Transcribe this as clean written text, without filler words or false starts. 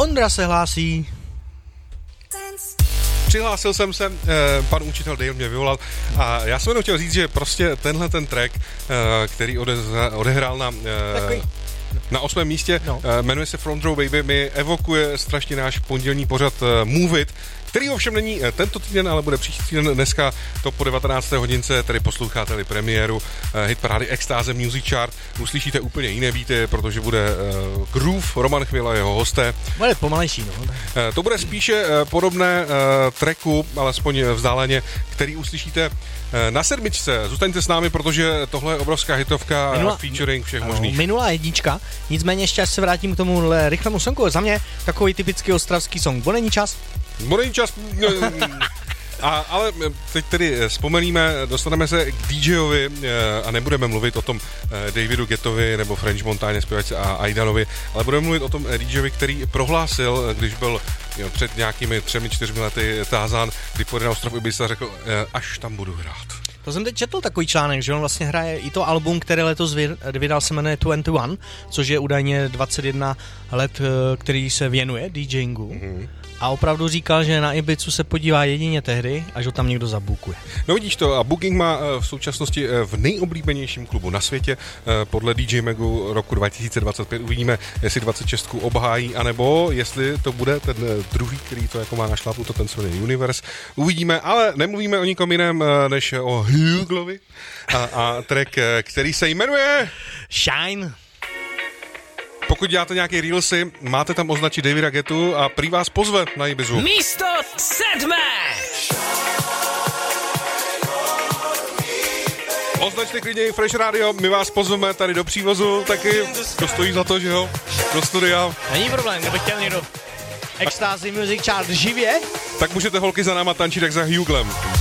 Ondra se hlásí. Přihlásil jsem se, pan učitel Dale mě vyvolal a já jsem jenom chtěl říct, že prostě tenhle ten track, který odehrál na 8. místě, jmenuje se Front Row Baby, mi evokuje strašně náš pondělní pořad Move It, který ovšem není tento týden, ale bude příští týden. Dneska to po 19. hodince, tedy posloucháte-li premiéru hitparády Extáze Music Chart, uslyšíte úplně jiné beaty, protože bude Groove, Roman Chvíla, jeho hosté. Bude pomalejší, no. To bude spíše podobné tracku, alespoň vzdáleně, který uslyšíte na 7. Zůstaňte s námi, protože tohle je obrovská hitovka, featuring všech možných. Minulá jednička, nicméně ještě až se vrátím k tomu rychlému songu. Za mě takový typický ostravský song. Bo není čas? Není čas. Ale teď tedy vzpomeníme, dostaneme se k DJovi a nebudeme mluvit o tom Davidu Guettovi nebo French Montaigne zpěvačce a Aidanovi, ale budeme mluvit o tom DJovi, který prohlásil, když byl před nějakými 3-4 lety tázán, kdy pojede na ostrov Ibiza, řekl, až tam budu hrát. To jsem teď četl takový článek, že on vlastně hraje i to album, které letos vydal, se jmenuje 21, což je údajně 21 let, který se věnuje DJingu. Mm-hmm. A opravdu říkal, že na Ibizu se podívá jedině tehdy, až ho tam někdo zabukuje. No vidíš to, a Booking má v současnosti v nejoblíbenějším klubu na světě. Podle DJ Magu roku 2025 uvidíme, jestli 26 obhájí, anebo jestli to bude ten druhý, který to jako má našlápnuto, ten svůj Universe. Uvidíme, ale nemluvíme o nikom jiném, než o Huglovi a track, který se jmenuje Shine. Pokud děláte nějaké reelsy, máte tam označit Davida Guettu a prý vás pozve na Ibizu. Místo 7. Označte klidně i Fresh Radio, my vás pozveme tady do přívozu, taky to stojí za to, že jo, do studia. Není problém, kdyby chtěl někdo Extázy Music Chart živě, tak můžete holky za náma tančit jak za Huglem.